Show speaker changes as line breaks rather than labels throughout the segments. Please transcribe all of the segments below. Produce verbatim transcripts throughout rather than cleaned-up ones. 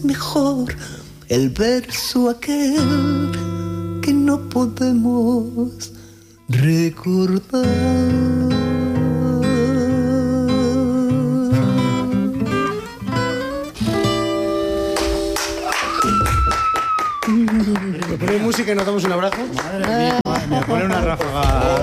mejor el verso aquel que no podemos recordar.
¿Me pone música y nos damos un abrazo?
Madre mía, me pone una ráfaga.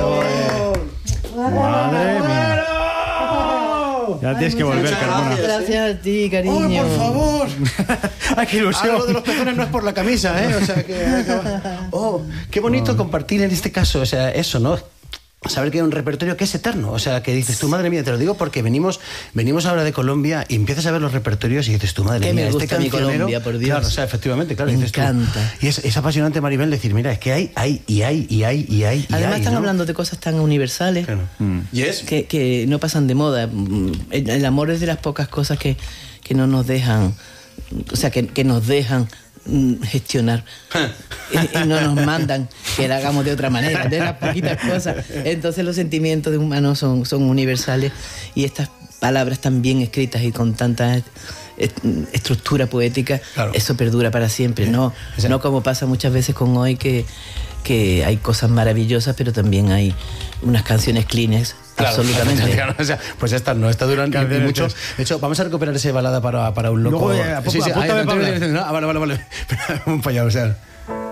Madre mía. Ya tienes que volver, Carmona.
Gracias a ti, cariño.
¡Oh, por favor!
¡Ay, qué ilusión!
Algo de los pezones no es por la camisa, ¿eh? O sea, que... ¡Oh, qué bonito compartir en este caso! O sea, eso, ¿no? Saber que hay un repertorio que es eterno, o sea, que dices tú, madre mía, te lo digo porque venimos venimos ahora de Colombia y empiezas a ver los repertorios y dices tú, madre
que
mía,
me gusta
este cancionero,
mi Colombia, por Dios.
Claro, o sea, efectivamente, claro,
me
dices
encanta.
Tú, y es, es apasionante, Maribel, decir, mira, es que hay, hay, y hay, y hay, y hay, y
Además
hay,
están
¿no?
hablando de cosas tan universales,
claro. mm. ¿Y es?
que, que no pasan de moda. El, el amor es de las pocas cosas que, que no nos dejan, o sea, que, que nos dejan gestionar y, y no nos mandan que la hagamos de otra manera, de las poquitas cosas. Entonces los sentimientos de humanos son, son universales y estas palabras tan bien escritas y con tanta est estructura poética, claro. Eso perdura para siempre, no, no como pasa muchas veces con hoy que, que hay cosas maravillosas pero también hay unas canciones cleanes. Claro, absolutamente.
Claro, o sea, pues esta no, esta duran mucho. De hecho, vamos a recuperar esa balada para, para un loco.
Luego, a poco, sí, sí, ahí,
no, ah, vale, vale, vale. Un fallado, o sea.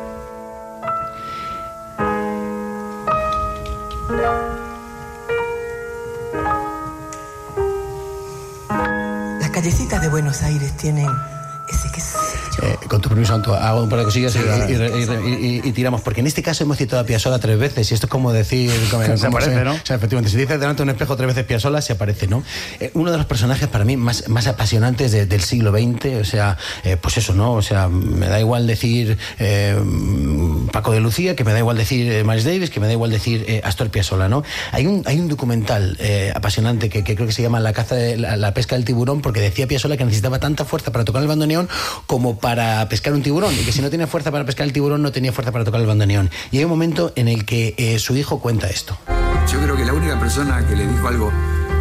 Las callecitas de Buenos Aires tienen ese que sé yo.
Eh, con tu permiso, Anto, hago un par de cosillas sí, y, y, y, y, y tiramos, porque en este caso hemos citado a Piazzolla tres veces y esto es como decir como,
se
como
aparece,
se,
¿no?
O sea, efectivamente, si dices delante de un espejo tres veces Piazzolla, se aparece, ¿no? Eh, uno de los personajes para mí más, más apasionantes de, del siglo veinte, o sea, eh, pues eso, ¿no? O sea, me da igual decir eh, Paco de Lucía, que me da igual decir eh, Miles Davis, que me da igual decir eh, Astor Piazzolla, ¿no? Hay un, hay un documental eh, apasionante que, que creo que se llama La caza de la, la pesca del tiburón, porque decía Piazzolla que necesitaba tanta fuerza para tocar el bandoneón como para pescar un tiburón, y que si no tenía fuerza para pescar el tiburón no tenía fuerza para tocar el bandoneón. Y hay un momento en el que eh, su hijo cuenta esto.
Yo creo que la única persona que le dijo algo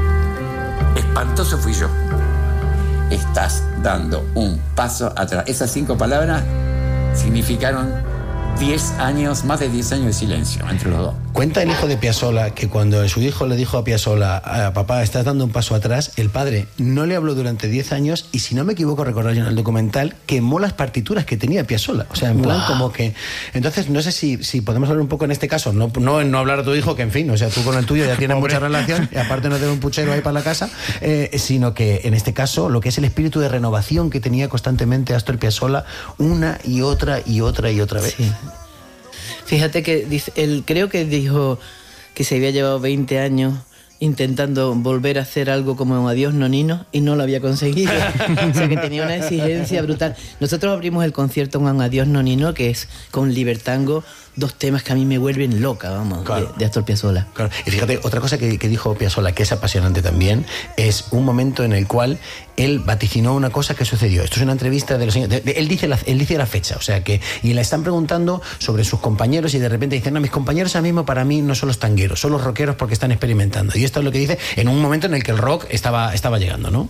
espantoso fui yo. Estás dando un paso atrás. Esas cinco palabras significaron diez años, más de diez años de silencio entre los dos.
Cuenta el hijo de Piazzolla que cuando su hijo le dijo a Piazzolla, a papá, estás dando un paso atrás, el padre no le habló durante diez años y, si no me equivoco, recordar yo en el documental, quemó las partituras que tenía Piazzolla. O sea, en plan wow. como que... Entonces, no sé si, si podemos hablar un poco en este caso, no, no, no hablar a tu hijo, que en fin, o sea, tú con el tuyo ya tienes mucha relación y aparte no tener un puchero ahí para la casa, eh, sino que en este caso lo que es el espíritu de renovación que tenía constantemente Astor Piazzolla una y otra y otra y otra vez.
Sí. Fíjate que dice, él creo que dijo que se había llevado veinte años intentando volver a hacer algo como Adiós Nonino y no lo había conseguido. O sea que tenía una exigencia brutal. Nosotros abrimos el concierto con Adiós Nonino, que es con Libertango, dos temas que a mí me vuelven loca, vamos, claro. de, de Astor Piazzolla.
Claro. Y fíjate, otra cosa que, que dijo Piazzolla, que es apasionante también, es un momento en el cual él vaticinó una cosa que sucedió. Esto es una entrevista de los señores. De, de, él, dice la, él dice la fecha, o sea que. Y le están preguntando sobre sus compañeros y de repente dicen, no, mis compañeros ahora mismo para mí no son los tangueros, son los rockeros porque están experimentando. Y esto es lo que dice en un momento en el que el rock estaba, estaba llegando, ¿no?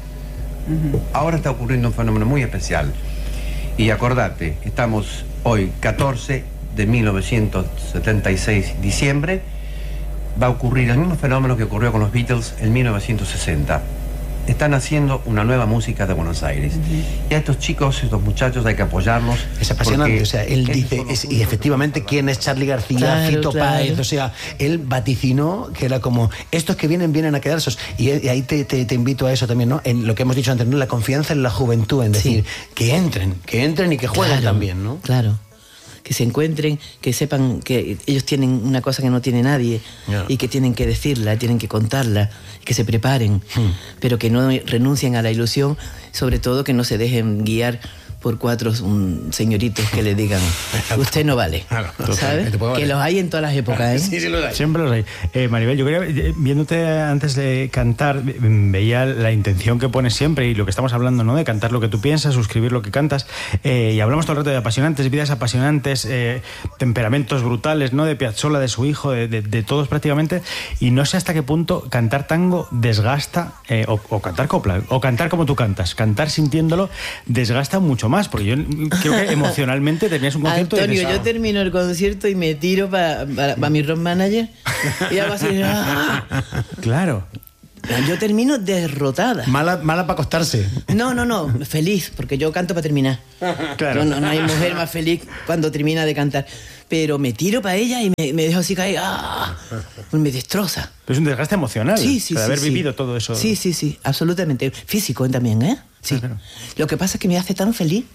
Ahora está ocurriendo un fenómeno muy especial. Y acordate, estamos hoy catorce de mil novecientos setenta y seis, diciembre, va a ocurrir el mismo fenómeno que ocurrió con los Beatles en mil novecientos sesenta. Están haciendo una nueva música de Buenos Aires. Uh-huh. Y a estos chicos, estos muchachos, hay que apoyarlos.
Es apasionante, o sea, él dice, es, y efectivamente, ¿quién es Charly García, claro, Fito claro. Páez? O sea, él vaticinó que era como, estos que vienen, vienen a quedarse. Y, y ahí te, te, te invito a eso también, ¿no? En lo que hemos dicho antes, ¿no? La confianza en la juventud, en decir, sí. que entren, que entren y que jueguen
claro,
también, ¿no?
Claro. Que se encuentren, que sepan que ellos tienen una cosa que no tiene nadie yeah. y que tienen que decirla, tienen que contarla, que se preparen, hmm. pero que no renuncien a la ilusión, sobre todo que no se dejen guiar por cuatro um, señoritos que le digan, usted no vale, ¿sabes? Que los hay en todas las épocas, ¿eh?
Sí, sí, los hay.
Siempre los hay. Eh, Maribel, yo quería, eh, viéndote antes de cantar, veía la intención que pones siempre y lo que estamos hablando, ¿no? De cantar lo que tú piensas, suscribir lo que cantas. Eh, y hablamos todo el rato de apasionantes, vidas apasionantes, eh, temperamentos brutales, ¿no? De Piazzolla, de su hijo, de, de, de todos prácticamente. Y no sé hasta qué punto cantar tango desgasta, eh, o, o cantar copla, o cantar como tú cantas, cantar sintiéndolo, desgasta mucho más. Porque yo creo que emocionalmente tenías un concierto.
Antonio,
y dices,
yo termino el concierto y me tiro para pa, pa mi road manager y hago así. ¡Ah!
Claro.
Yo termino derrotada.
Mala, mala para acostarse.
No, no, no, feliz, porque yo canto para terminar.
Claro.
No, no, no hay mujer más feliz cuando termina de cantar. Pero me tiro para ella y me, me dejo así caer. ¡Ah! Me destroza.
Es un desgaste emocional.
Sí, sí,
de
sí,
haber
sí.
vivido todo eso.
Sí, sí, sí, absolutamente. Físico también, ¿eh? Sí.
Claro.
Lo que pasa es que me hace tan feliz.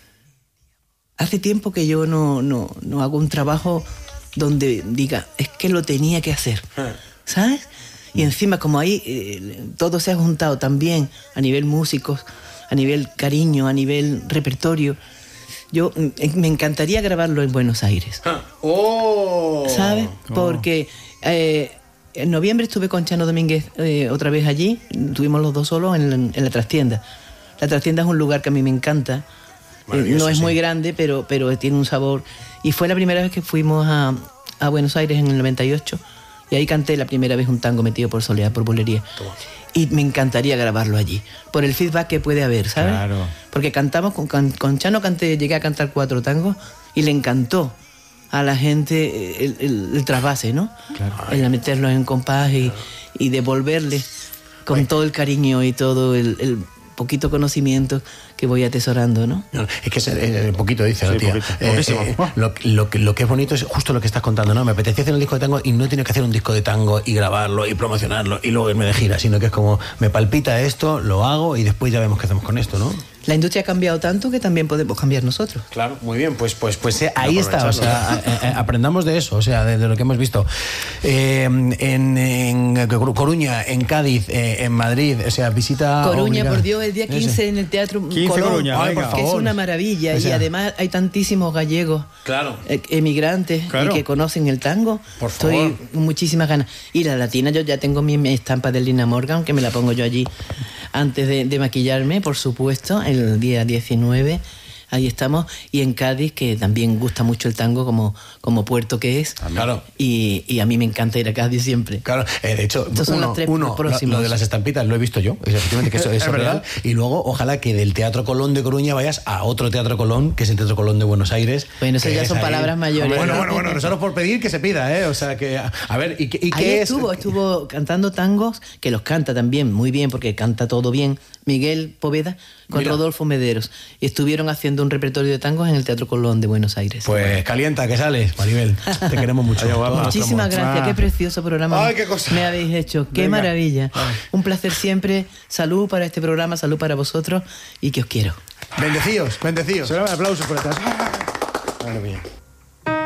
Hace tiempo que yo no, no, no hago un trabajo donde diga, es que lo tenía que hacer, ¿sabes? Y encima, como ahí eh, todo se ha juntado también a nivel músicos, a nivel cariño, a nivel repertorio, yo eh, me encantaría grabarlo en Buenos Aires.
¡Oh!
¿Sabes?
Oh.
Porque eh, en noviembre estuve con Chano Domínguez eh, otra vez allí, estuvimos los dos solos en la, en la trastienda. La trastienda es un lugar que a mí me encanta. Eh, no es muy
sí.
grande, pero, pero tiene un sabor. Y fue la primera vez que fuimos a, a Buenos Aires en el noventa y ocho. Y ahí canté la primera vez un tango metido por Soledad, por Bulería. Y me encantaría grabarlo allí, por el feedback que puede haber, ¿sabes?
Claro.
Porque cantamos, con, con, con Chano canté, llegué a cantar cuatro tangos y le encantó a la gente el, el, el trasvase, ¿no?
Claro.
El meterlos en compás y, y devolverle con todo el cariño y todo el, el poquito conocimiento que voy atesorando, ¿no?
No, es que es eh, poquito, dice
Sí,
la tía.
poquito,
Eh,
poquísimo.
eh, lo, lo, que- lo que es bonito es justo lo que estás contando, ¿no? Me apetecía hacer un disco de tango y no tiene que hacer un disco de tango y grabarlo y promocionarlo y luego irme de gira, sino que es como, me palpita esto, lo hago y después ya vemos qué hacemos con esto, ¿no?
La industria ha cambiado tanto que también podemos cambiar nosotros.
Claro, muy bien, pues, pues, pues eh, ahí
Y
está, o sea, a- a- a- aprendamos de eso, o sea, de, de lo que hemos visto. Eh, en, en Coruña, en Cádiz, eh, en Madrid, o sea, visita
Coruña,
obligada.
por Dios, el día quince
Ese.
en el Teatro
quince
Colón,
Coruña,
Ay,
venga.
por
que es
favor.
una maravilla.
O sea,
y además hay tantísimos gallegos,
Claro.
eh, emigrantes,
Claro.
y que conocen el tango.
Por
Estoy
favor.
con muchísimas ganas. Y la latina, yo ya tengo mi, mi estampa de Lina Morgan, que me la pongo yo allí antes de, de maquillarme, por supuesto, el día diecinueve. Ahí estamos. Y en Cádiz, que también gusta mucho el tango como, como puerto que es.
Claro.
Y, y a mí me encanta ir a Cádiz siempre.
Claro, eh, de hecho,
Estos son
uno,
los tres
uno, lo,
próximos.
lo de las estampitas lo he visto yo, es efectivamente que eso, eso es real. Y luego, ojalá que del Teatro Colón de Coruña vayas a otro Teatro Colón, que es el Teatro Colón de Buenos Aires.
Bueno, eso
que
ya
es
son
ahí.
palabras mayores.
Bueno,
¿no?
bueno, bueno, nosotros por pedir que se pida, ¿eh? O sea, que, a, a ver, ¿y, qué- y
Ahí
qué es?
estuvo, estuvo cantando tangos, que los canta también muy bien, porque canta todo bien, Miguel Poveda con
Mira.
Rodolfo Mederos. Y estuvieron haciendo un repertorio de tangos en el Teatro Colón de Buenos Aires.
Pues calienta, que sales, Maribel. Te queremos mucho.
Ay, guapa.
Muchísimas
Como-
gracias,
Ah.
qué precioso programa
Ay, qué cosa.
me habéis hecho, qué
Venga.
maravilla. Un placer siempre, salud para este programa, salud para vosotros y que os quiero.
Bendecíos, bendecíos.
Se dan aplausos por atrás. Madre mía.